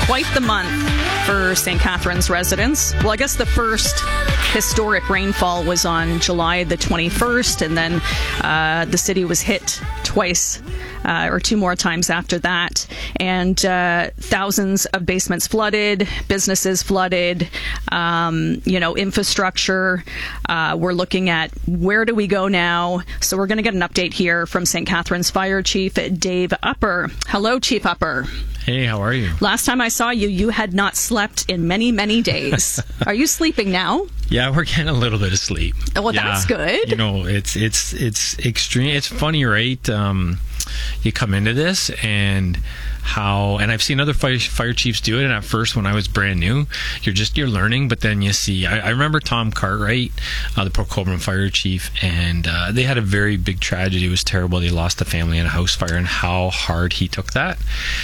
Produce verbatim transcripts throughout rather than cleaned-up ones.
quite the month for Saint Catharines residents. Well, I guess the first historic rainfall was on July the twenty-first, and then uh, the city was hit twice. Uh, or two more times after that. And uh, thousands of basements flooded, businesses flooded, um, you know, infrastructure. Uh, we're looking at where do we go now? So we're going to get an update here from Saint Catharines Fire Chief Dave Upper. Hello, Chief Upper. Hey, how are you? Last time I saw you, you had not slept in many, many days. Are you sleeping now? Yeah, we're getting a little bit of sleep. Well, yeah, that's good. You know, it's it's it's extreme. It's funny, right? Um, you come into this and how, and I've seen other fire, fire chiefs do it. And at first, when I was brand new, you're just you're learning. But then you see, I, I remember Tom Cartwright, uh, the Port Colborne fire chief, and uh, they had a very big tragedy. It was terrible. They lost a family in a house fire, and how hard he took that.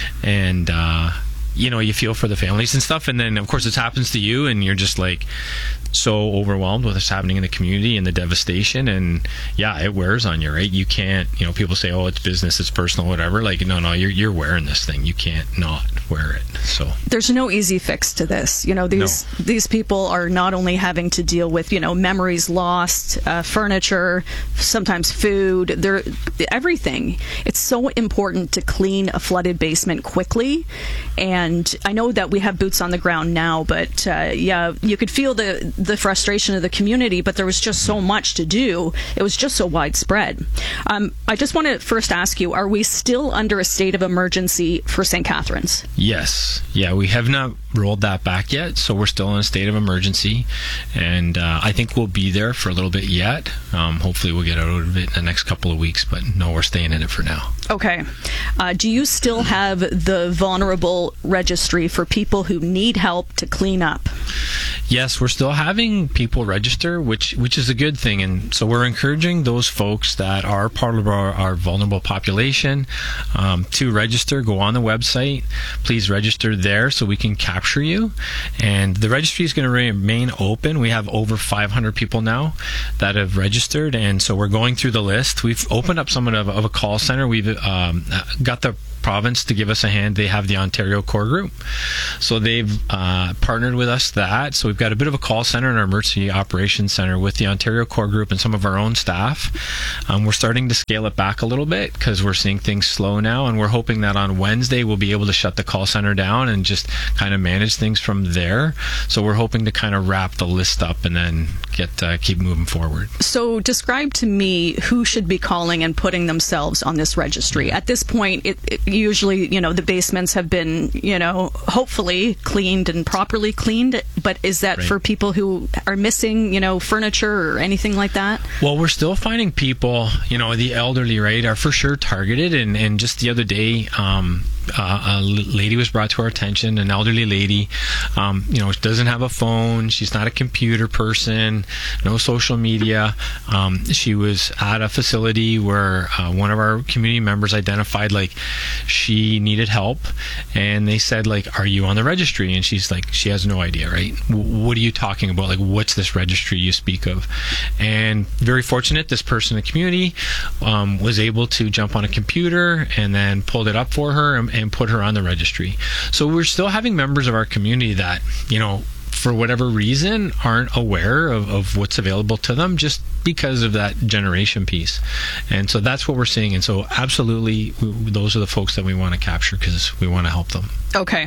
And uh, you know, you feel for the families and stuff. And then, of course, it happens to you, and you're just like so overwhelmed with what's happening in the community and the devastation. And yeah, it wears on you, right? You can't, you know, people say, oh, it's business, it's personal, whatever. Like, no, no, you're you're wearing this thing. You can't not wear it. So there's no easy fix to this. You know, these no. these people are not only having to deal with, you know, memories lost, uh, furniture, sometimes food, they're everything. It's so important to clean a flooded basement quickly. And I know that we have boots on the ground now, but uh, yeah, you could feel the the frustration of the community, but there was just so much to do. It was just so widespread. Um, I just want to first ask you, are we still under a state of emergency for Saint Catharines? Yes. Yeah, we have not rolled that back yet, so we're still in a state of emergency, and uh, I think we'll be there for a little bit yet. Um, hopefully we'll get out of it in the next couple of weeks, but no, we're staying in it for now. Okay. Uh, do you still have the vulnerable registry for people who need help to clean up? Yes, we're still having people register, which which is a good thing. And so we're encouraging those folks that are part of our, our vulnerable population um, to register. Go on the website. Please register there so we can capture you. And the registry is going to remain open. We have over five hundred people now that have registered. And so we're going through the list. We've opened up somewhat of, of a call center. We've um, got the province to give us a hand. They have the Ontario Core Group, so they've uh, partnered with us that. So we've got a bit of a call center in our emergency operations center with the Ontario Core Group and some of our own staff. Um, we're starting to scale it back a little bit because we're seeing things slow now, and we're hoping that on Wednesday we'll be able to shut the call center down and just kind of manage things from there. So we're hoping to kind of wrap the list up and then get uh, keep moving forward. So describe to me who should be calling and putting themselves on this registry. At this point, it, it usually, you know, the basements have been, you know, hopefully cleaned and properly cleaned, but is that right for people who are missing, you know, furniture or anything like that? Well, we're still finding people, you know, the elderly, right, are for sure targeted. And, and just the other day, um, Uh, a lady was brought to our attention, an elderly lady, um, you know, doesn't have a phone, she's not a computer person, no social media. Um, she was at a facility where uh, one of our community members identified like she needed help, and they said like, are you on the registry? And she's like, she has no idea, right? W- what are you talking about? Like, what's this registry you speak of? And very fortunate, this person in the community um, was able to jump on a computer and then pulled it up for her and, and put her on the registry. So we're still having members of our community that, you know, for whatever reason aren't aware of, of what's available to them just because of that generation piece. And so that's what we're seeing. And so absolutely, we, those are the folks that we want to capture because we want to help them. Okay.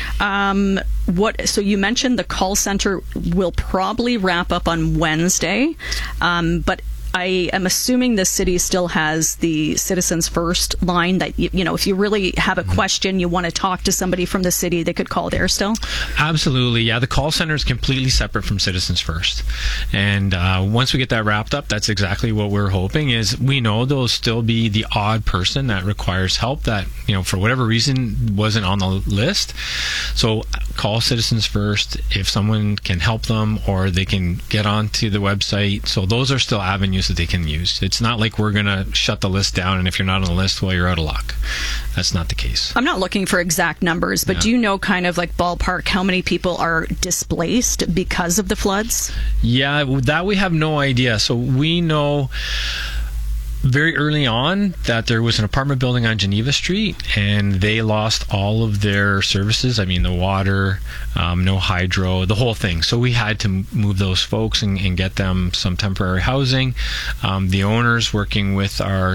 Um, what? So you mentioned the call center will probably wrap up on Wednesday, um, but I am assuming the city still has the Citizens First line that, you, you know, if you really have a question, you want to talk to somebody from the city, they could call there still? Absolutely. Yeah, the call center is completely separate from Citizens First. And uh, once we get that wrapped up, that's exactly what we're hoping is we know there'll still be the odd person that requires help that, you know, for whatever reason wasn't on the list. So call Citizens First if someone can help them or they can get onto the website. So those are still avenues that they can use. It's not like we're going to shut the list down and if you're not on the list, well, you're out of luck. That's not the case. I'm not looking for exact numbers, but yeah. Do you know kind of like ballpark how many people are displaced because of the floods? Yeah, that we have no idea. So we know very early on that there was an apartment building on Geneva Street, and they lost all of their services. I mean, the water, um, no hydro, the whole thing. So we had to move those folks and, and get them some temporary housing. Um, the owners, working with our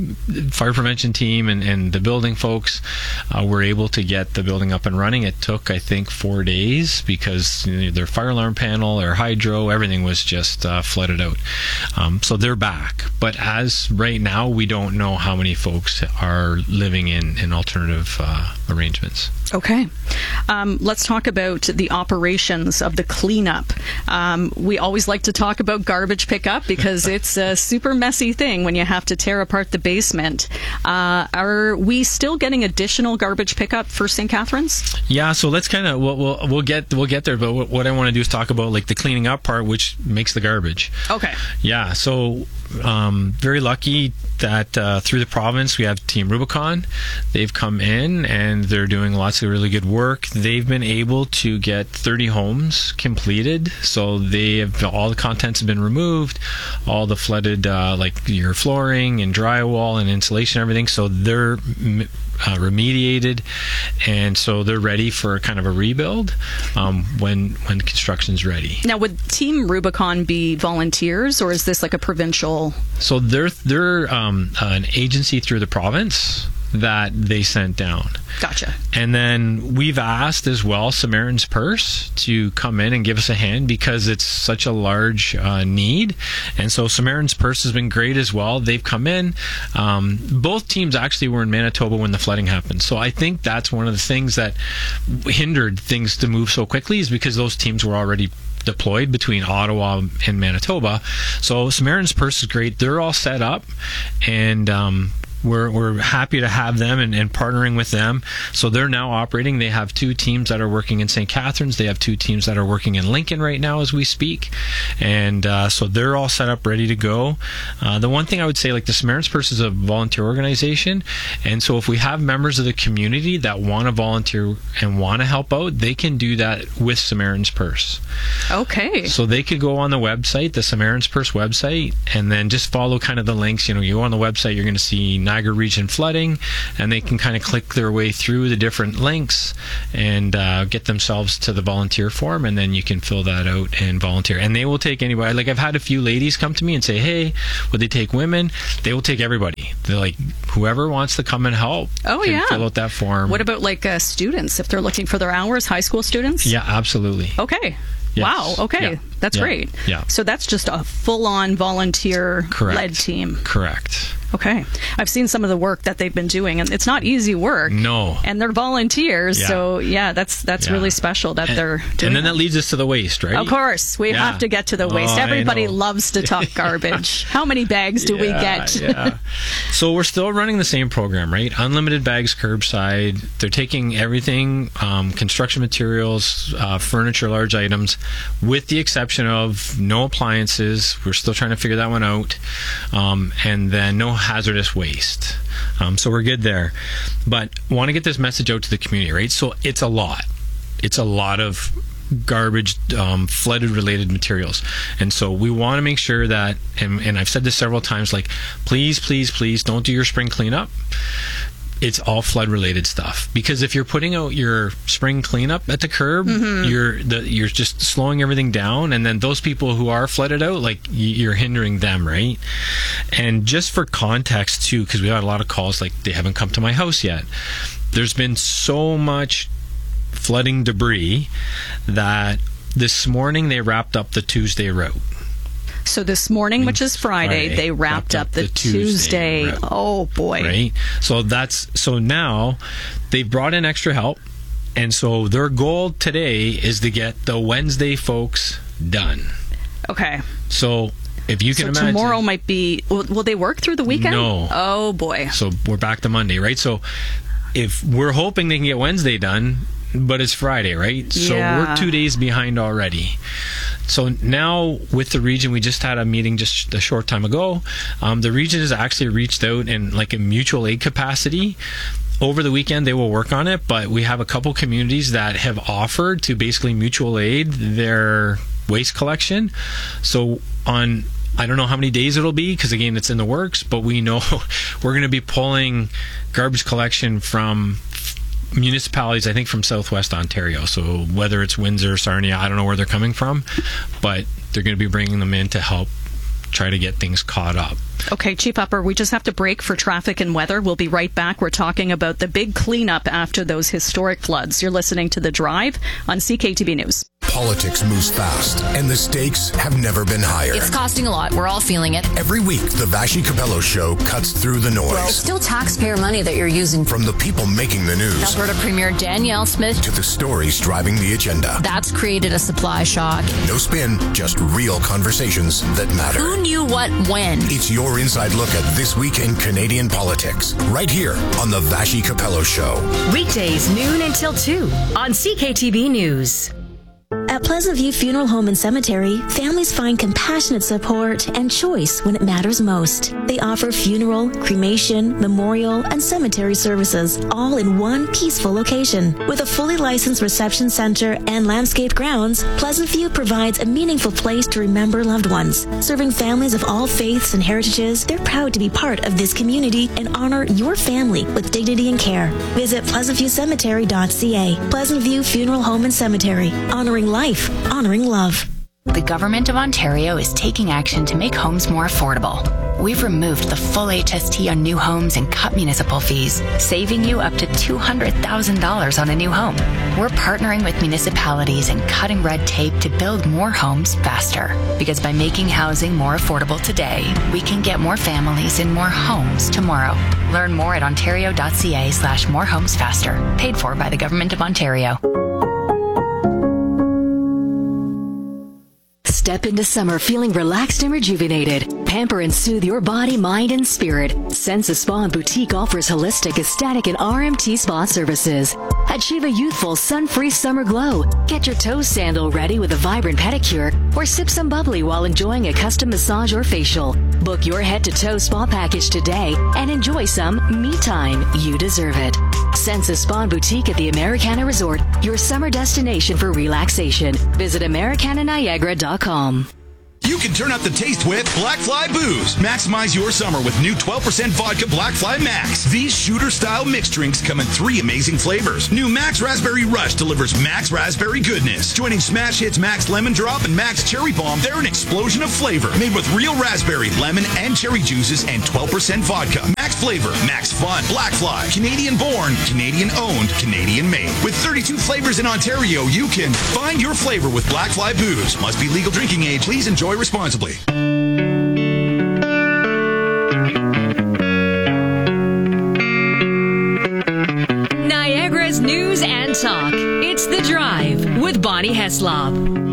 fire prevention team and, and the building folks, uh, were able to get the building up and running. It took, I think, four days because you know, their fire alarm panel, their hydro, everything was just uh, flooded out. Um, so they're back. But as right now, we don't know how many folks are living in, in alternative uh, arrangements. Okay. Um, let's talk about the operations of the cleanup. Um, we always like to talk about garbage pickup because it's a super messy thing when you have to tear apart the basement. Uh, are we still getting additional garbage pickup for Saint Catharines? Yeah, so let's kind of we'll, we'll we'll get we'll get there. But what, what I want to do is talk about like the cleaning up part, which makes the garbage. Okay. Yeah. So um, very lucky that uh, through the province we have Team Rubicon. They've come in and they're doing lots of really good work. They've been able to get thirty homes completed. So they have all the contents have been removed, all the flooded uh, like your flooring and drywall and insulation, everything. So they're Uh, remediated, and so they're ready for kind of a rebuild um, when when construction's ready. Now, would Team Rubicon be volunteers, or is this like a provincial? So they're they're um, an agency through the province that they sent down. Gotcha. And then we've asked as well Samaritan's Purse to come in and give us a hand because it's such a large uh, need. And so Samaritan's Purse has been great as well. They've come in. Um, both teams actually were in Manitoba when the flooding happened. So I think that's one of the things that hindered things to move so quickly is because those teams were already deployed between Ottawa and Manitoba. So Samaritan's Purse is great. They're all set up, and um, We're we're happy to have them and, and partnering with them. So they're now operating. They have two teams that are working in Saint Catharines. They have two teams that are working in Lincoln right now as we speak. And uh, so they're all set up, ready to go. Uh, the one thing I would say, like the Samaritan's Purse is a volunteer organization. And so if we have members of the community that want to volunteer and want to help out, they can do that with Samaritan's Purse. Okay. So they could go on the website, the Samaritan's Purse website, and then just follow kind of the links. You know, you go on the website, you're going to see Niagara Region flooding, and they can kind of click their way through the different links and uh, get themselves to the volunteer form, and then you can fill that out and volunteer. And they will take anybody. Like I've had a few ladies come to me and say, hey, would they take women? They will take everybody. They're like, whoever wants to come and help oh, can yeah. fill out that form. What about like uh, students, if they're looking for their hours, high school students? Yeah, absolutely. Okay. Yes. Wow. Okay. Yeah. That's yeah. great. Yeah. So that's just a full-on volunteer-led team. Correct. Okay. I've seen some of the work that they've been doing, and it's not easy work. No. And they're volunteers, yeah. so yeah, that's that's yeah. really special that and, they're doing And then that. that leads us to the waste, right? Of course. We yeah. have to get to the waste. Oh, Everybody loves to talk garbage. How many bags do yeah, we get? yeah. So we're still running the same program, right? Unlimited bags curbside. They're taking everything, um, construction materials, uh, furniture, large items, with the exception of no appliances. We're still trying to figure that one out. Um, and then no hazardous waste. Um, so we're good there. But want to get this message out to the community, right? So it's a lot. It's a lot of garbage, um, flooded related materials. And so we want to make sure that, and, and I've said this several times, like, please, please, please don't do your spring cleanup. It's all flood related stuff, because if you're putting out your spring cleanup at the curb, mm-hmm. you're the, you're just slowing everything down, and then those people who are flooded out, like, you're hindering them, right? And just for context too, because we had a lot of calls like they haven't come to my house yet. There's been so much flooding debris that this morning they wrapped up the Tuesday route. So this morning, which is Friday, Friday they wrapped, wrapped up, up the, the Tuesday. Tuesday oh boy! Right. So that's so now they've brought in extra help, and so their goal today is to get the Wednesday folks done. Okay. So if you can so imagine, tomorrow might be. Will, will they work through the weekend? No. Oh boy. So we're back to Monday, right? So if we're hoping they can get Wednesday done, but it's Friday, right? So yeah. we're two days behind already. So now with the region, we just had a meeting just a short time ago. Um, the region has actually reached out in like a mutual aid capacity. Over the weekend, they will work on it, but we have a couple communities that have offered to basically mutual aid their waste collection. So on I don't know how many days it'll be because, again, it's in the works, but we know we're going to be pulling garbage collection from municipalities, I think from Southwest Ontario. So whether it's Windsor, Sarnia, I don't know where they're coming from, but they're going to be bringing them in to help try to get things caught up. Okay, Chief Upper, we just have to break for traffic and weather. We'll be right back. We're talking about the big cleanup after those historic floods. You're listening to The Drive on C K T B News. Politics moves fast, and the stakes have never been higher. It's costing a lot. We're all feeling it. Every week, the Vashi Capello Show cuts through the noise. Well, it's still taxpayer money that you're using. From the people making the news, Alberta Premier Danielle Smith, to the stories driving the agenda. That's created a supply shock. No spin, just real conversations that matter. Who knew what when? It's your inside look at this week in Canadian politics, right here on the Vashi Capello Show. Weekdays, noon until two on C K T B News. At Pleasant View Funeral Home and Cemetery, families find compassionate support and choice when it matters most. They offer funeral, cremation, memorial, and cemetery services, all in one peaceful location. With a fully licensed reception center and landscaped grounds, Pleasant View provides a meaningful place to remember loved ones. Serving families of all faiths and heritages, they're proud to be part of this community and honor your family with dignity and care. Visit pleasant view cemetery dot c a. Pleasant View Funeral Home and Cemetery, honoring life, honoring love. The Government of Ontario is taking action to make homes more affordable. We've removed the full H S T on new homes and cut municipal fees, saving you up to two hundred thousand dollars on a new home. We're partnering with municipalities and cutting red tape to build more homes faster. Because by making housing more affordable today, we can get more families in more homes tomorrow. Learn more at ontario dot c a slash more homes faster. Paid for by the Government of Ontario. Step into summer feeling relaxed and rejuvenated. Pamper and soothe your body, mind, and spirit. Sensa Spa and Boutique offers holistic, ecstatic, and R M T spa services. Achieve a youthful, sun-free summer glow. Get your toe sandal ready with a vibrant pedicure, or sip some bubbly while enjoying a custom massage or facial. Book your head-to-toe spa package today and enjoy some me time. You deserve it. Sensa Spa and Boutique at the Americana Resort, your summer destination for relaxation. Visit americana niagara dot com. You can turn up the taste with Black Fly Booze. Maximize your summer with new twelve percent vodka Black Fly Max. These shooter-style mixed drinks come in three amazing flavors. New Max Raspberry Rush delivers Max Raspberry goodness. Joining Smash Hits Max Lemon Drop and Max Cherry Bomb, they're an explosion of flavor. Made with real raspberry, lemon, and cherry juices and twelve percent vodka. Max flavor, Max fun. Black Fly. Canadian born, Canadian owned, Canadian made. With thirty-two flavors in Ontario, you can find your flavor with Black Fly Booze. Must be legal drinking age. Please enjoy responsibly. Niagara's news and talk. It's The Drive with Bonnie Heslop.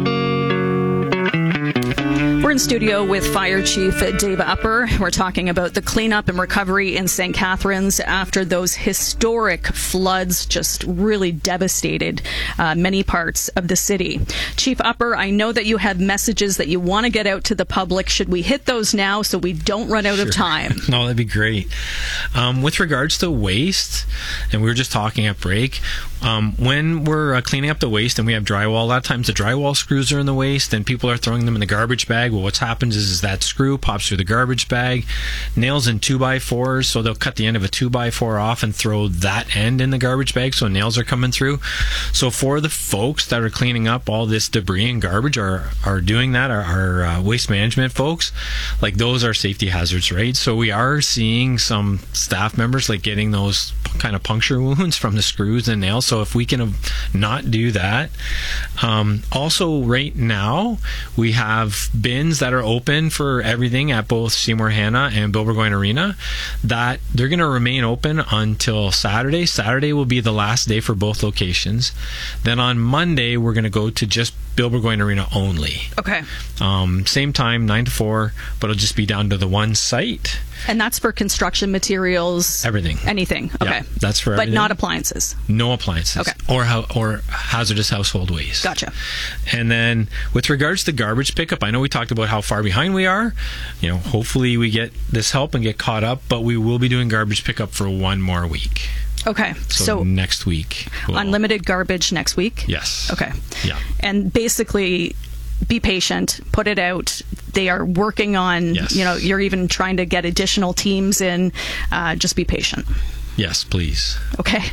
We're in studio with Fire Chief Dave Upper. We're talking about the cleanup and recovery in Saint Catharines after those historic floods just really devastated uh, many parts of the city. Chief Upper, I know that you have messages that you want to get out to the public. Should we hit those now so we don't run out Sure. of time? No, that'd be great. Um, with regards to waste, and we were just talking at break, um, when we're uh, cleaning up the waste and we have drywall, a lot of times the drywall screws are in the waste and people are throwing them in the garbage bag. Well, what's happens is, is that screw pops through the garbage bag, nails in two by fours, so they'll cut the end of a two by four off and throw that end in the garbage bag so nails are coming through. So for the folks that are cleaning up all this debris and garbage are, are doing that, our, our uh, waste management folks, like those are safety hazards, right? So we are seeing some staff members like getting those kind of puncture wounds from the screws and nails. So if we can not do that. Um, also right now we have bins that are open for everything at both Seymour Hanna and Bill Burgoyne Arena, that they're going to remain open until Saturday. Saturday will be the last day for both locations. Then on Monday we're going to go to just Bill Burgoyne Arena only. Okay. Um, same time, nine to four, but it'll just be down to the one site. And that's for construction materials? Everything. Anything. Okay. Yeah, that's for But everything. not appliances? No appliances. Okay. Or, ho- or hazardous household waste. Gotcha. And then with regards to garbage pickup, I know we talked about how far behind we are. You know, hopefully we get this help and get caught up, but we will be doing garbage pickup for one more week. Okay. So, So, next week. We'll, unlimited garbage next week? Yes. Okay. Yeah. And basically, be patient, put it out. They are working on, yes. you know, you're even trying to get additional teams in. Uh, just be patient. Yes, please. Okay.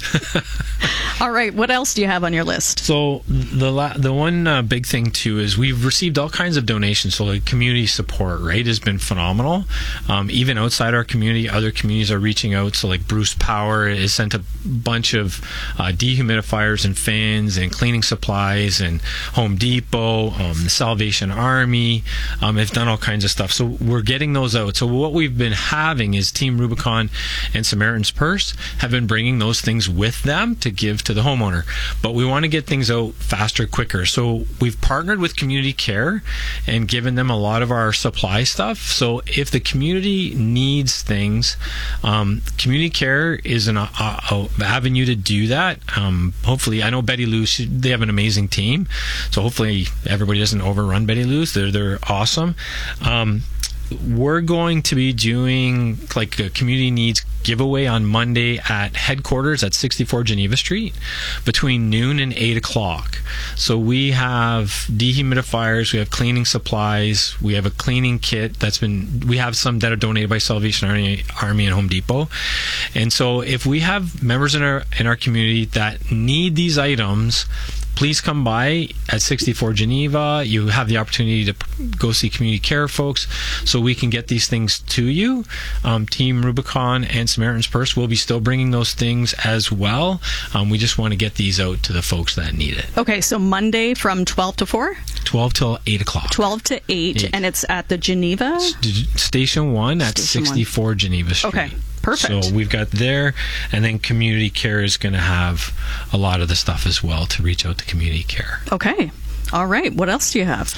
All right. What else do you have on your list? So the la- the one uh, big thing too is we've received all kinds of donations. So like community support, right, has been phenomenal. Um, even outside our community, other communities are reaching out. So like Bruce Power has sent a bunch of uh, dehumidifiers and fans and cleaning supplies, and Home Depot, um, the Salvation Army um, have done all kinds of stuff. So we're getting those out. So what we've been having is Team Rubicon and Samaritan's Purse have been bringing those things with them to give to the homeowner. But we want to get things out faster, quicker. So we've partnered with Community Care and given them a lot of our supply stuff. So if the community needs things, um, Community Care is an uh, uh, avenue to do that. Um, hopefully, I know Betty Lou, she, they have an amazing team. So hopefully everybody doesn't overrun Betty Lou's. They're, they're awesome. Um, we're going to be doing like a community needs giveaway on Monday at headquarters at sixty-four Geneva Street between noon and eight o'clock. So we have dehumidifiers, we have cleaning supplies, we have a cleaning kit that's been, we have some that are donated by Salvation Army, Army and Home Depot. And so if we have members in our in our community that need these items, please come by at sixty-four Geneva. You have the opportunity to go see Community Care folks so we can get these things to you. Um, Team Rubicon and Samaritan's Purse will be still bringing those things as well. Um, we just want to get these out to the folks that need it. Okay, so Monday from twelve to four? twelve till eight o'clock. twelve to eight, eight. And it's at the Geneva? St- Station one at Station sixty-four one. Geneva Street. Okay. Perfect. So we've got there, and then Community Care is going to have a lot of the stuff as well to reach out to Community Care. Okay. All right. What else do you have?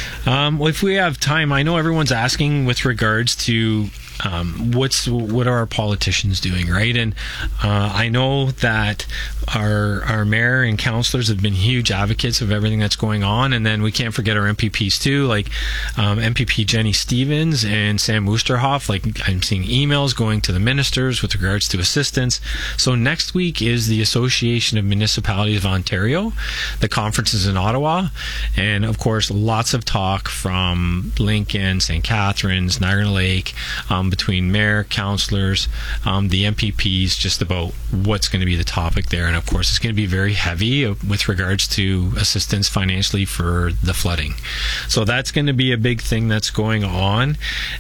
Um, well, if we have time, I know everyone's asking with regards to um, what's what are our politicians doing, right? And uh, I know that our our mayor and councillors have been huge advocates of everything that's going on, and then we can't forget our M P Ps too, like um, M P P Jenny Stevens and Sam Oosterhoff. Like I'm seeing emails going to the ministers with regards to assistance. So next week is the Association of Municipalities of Ontario. The conference is in Ottawa, and of course lots of talk from Lincoln, Saint Catharines, Niagara Lake, um, between mayor, councillors, um, the M P Ps, just about what's going to be the topic there. And of course it's going to be very heavy with regards to assistance financially for the flooding. So that's going to be a big thing that's going on.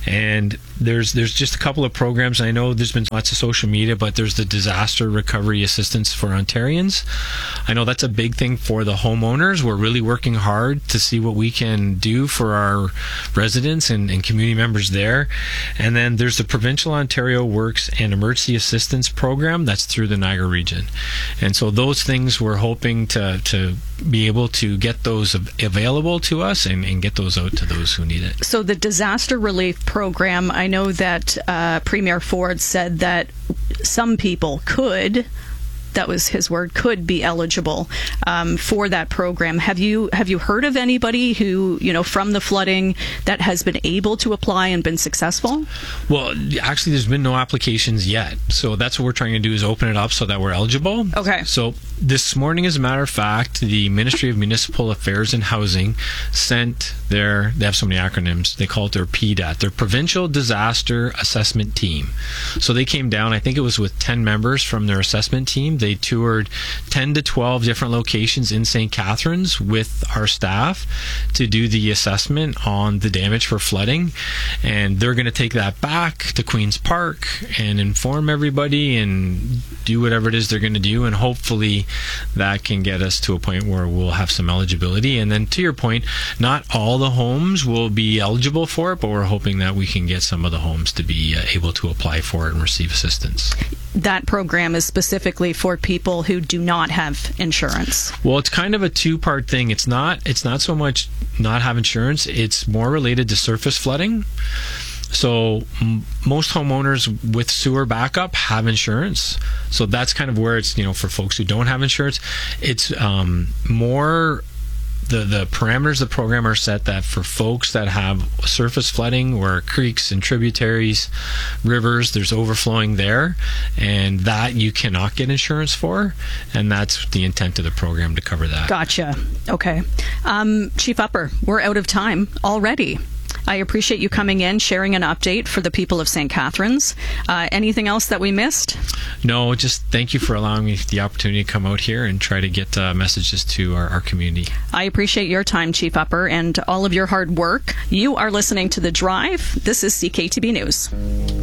And there's there's just a couple of programs. I know there's been lots of social media, but there's the disaster recovery assistance for Ontarians. I know that's a big thing for the homeowners. We're really working hard to see what we can do for our residents and, and community members there. And then there's the Provincial Ontario Works and Emergency Assistance Program that's through the Niagara region. And so those things we're hoping to, to be able to get those available to us and, and get those out to those who need it. So the disaster relief program, I know that uh, Premier Ford said that some people could, that was his word, could be eligible um, for that program. Have you have you heard of anybody who, you know, from the flooding that has been able to apply and been successful? Well, actually, there's been no applications yet. So that's what we're trying to do, is open it up so that we're eligible. Okay. So this morning, as a matter of fact, the Ministry of Municipal Affairs and Housing sent their, they have so many acronyms, they call it their P D A T, their Provincial Disaster Assessment Team. So they came down, I think it was with ten members from their assessment team. They toured ten to twelve different locations in Saint Catharines with our staff to do the assessment on the damage for flooding. And they're going to take that back to Queen's Park and inform everybody and do whatever it is they're going to do. And hopefully that can get us to a point where we'll have some eligibility. And then to your point, not all the homes will be eligible for it, but we're hoping that we can get some of the homes to be uh, able to apply for it and receive assistance. That program is specifically for people who do not have insurance. Well, it's kind of a two-part thing. It's not it's not so much not have insurance, it's more related to surface flooding. So m- most homeowners with sewer backup have insurance. So that's kind of where it's, you know, for folks who don't have insurance, it's um, more the, the parameters of the program are set that for folks that have surface flooding where creeks and tributaries, rivers, there's overflowing there, and that you cannot get insurance for, and that's the intent of the program, to cover that. Gotcha. Okay. Um, Chief Upper, we're out of time already. I appreciate you coming in, sharing an update for the people of Saint Catharines. Uh, anything else that we missed? No, just thank you for allowing me the opportunity to come out here and try to get uh, messages to our, our community. I appreciate your time, Chief Upper, and all of your hard work. You are listening to The Drive. This is C K T B News.